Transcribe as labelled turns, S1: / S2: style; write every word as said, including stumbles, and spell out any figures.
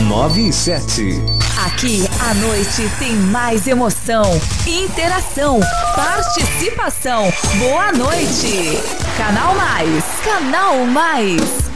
S1: nove e sete.
S2: Aqui a noite tem mais emoção, interação, participação. Boa noite. Canal Mais. Canal Mais.